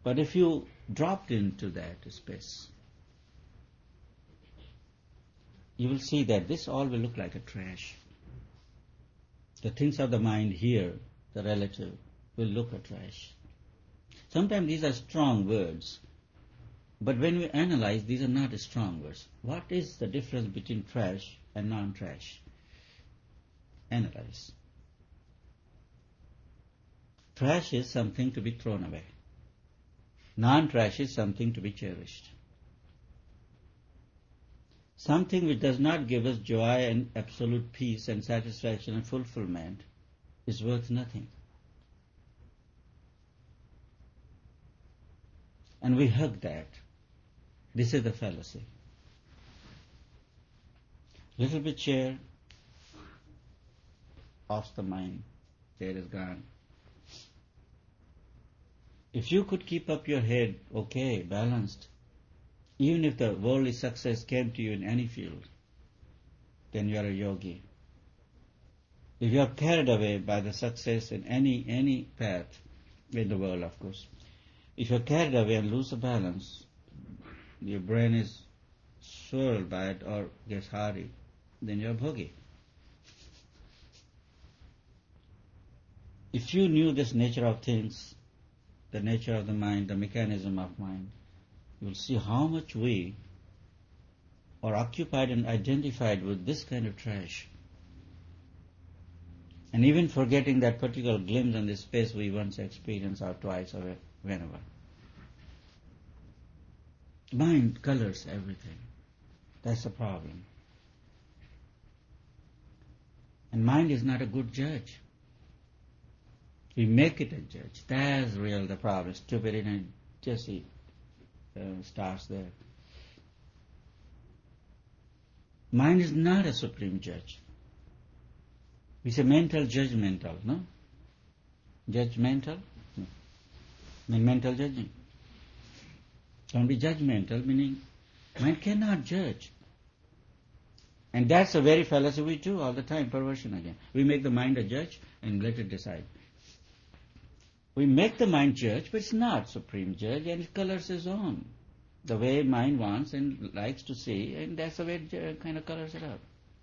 But if you dropped into that space, you will see that this all will look like a trash. The things of the mind here, the relative, will look a trash. Sometimes these are strong words, but when we analyze, these are not strong words. What is the difference between trash and non-trash? Analyze. Trash is something to be thrown away. Non-trash is something to be cherished. Something which does not give us joy and absolute peace and satisfaction and fulfillment is worth nothing. And we hug that. This is the fallacy. Little bit chair, off the mind, chair is gone. If you could keep up your head, okay, balanced, even if the worldly success came to you in any field, then you are a yogi. If you are carried away by the success in any path in the world, of course, if you are carried away and lose the balance, your brain is swirled by it or gets hardy, then you are bhogi. If you knew this nature of things, the nature of the mind, the mechanism of mind, you will see how much we are occupied and identified with this kind of trash. And even forgetting that particular glimpse in this space we once experienced or twice or whenever. Mind colors everything. That's the problem. And mind is not a good judge. We make it a judge. That's real the problem. Stupidity and Jesse starts there. Mind is not a supreme judge. We say mental, judgmental, no? Judgmental? No. Mental judging. Don't be judgmental, meaning mind cannot judge. And that's a very fallacy we do all the time, perversion again. We make the mind a judge and let it decide. We make the mind judge, but it's not supreme judge, and it colors its own. The way mind wants and likes to see, and that's the way it kind of colors it up.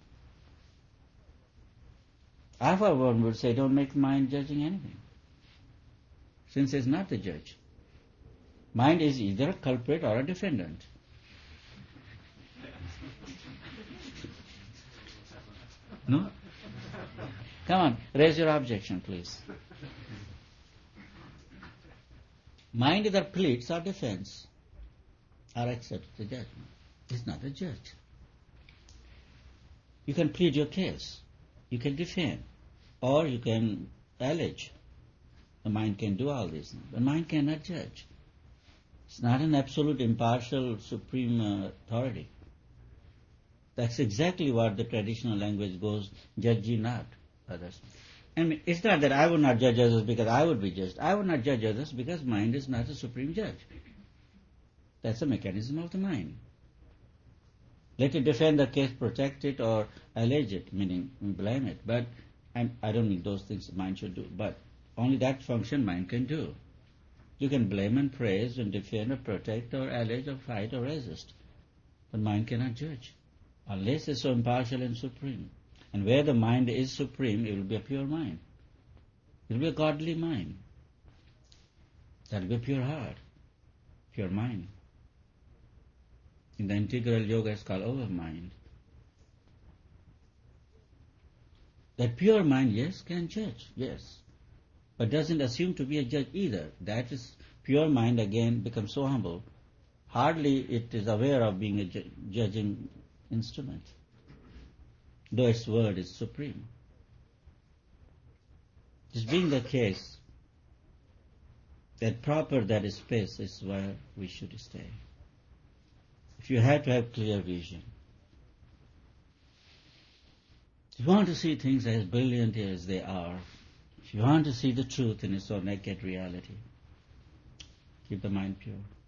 Alpha one would say, don't make mind judging anything, since it's not the judge. Mind is either a culprit or a defendant. No? Come on, raise your objection, please. Mind either pleads or defends or accepts the judgment. It's not a judge. You can plead your case, you can defend, or you can allege. The mind can do all these things, but mind cannot judge. It's not an absolute, impartial, supreme authority. That's exactly what the traditional language goes, judge ye not others. And it's not that I would not judge others because I would be judged. I would not judge others because mind is not a supreme judge. That's a mechanism of the mind. Let it defend the case, protect it, or allege it, meaning blame it. But I don't mean those things mind should do, but only that function mind can do. You can blame and praise and defend or protect or allege or fight or resist. But mind cannot judge, unless it's so impartial and supreme. And where the mind is supreme, it will be a pure mind. It will be a godly mind. That will be a pure heart, pure mind. In the integral yoga, it's called overmind. That pure mind, yes, can judge, yes, but doesn't assume to be a judge either. That is, pure mind again becomes so humble, hardly it is aware of being a judging instrument, though its word is supreme. This being the case, that proper that space is where we should stay. If you have to have clear vision, if you want to see things as brilliant as they are, if you want to see the truth in its own naked reality, keep the mind pure.